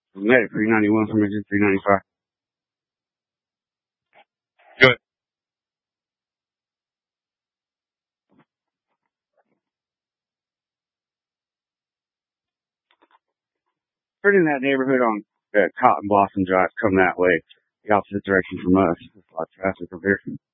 Medic 391 from engine 395. Good. We're in that neighborhood on Cotton Blossom Drive, come that way, the opposite direction from us. There's a lot of traffic over here.